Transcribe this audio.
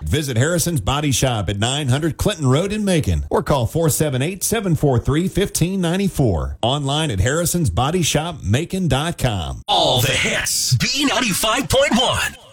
Visit Harrison's Body Shop at 900 Clinton Road in Macon or call 478-743-1594. Online at harrisonsbodyshopmacon.com. All the hits. B95.1.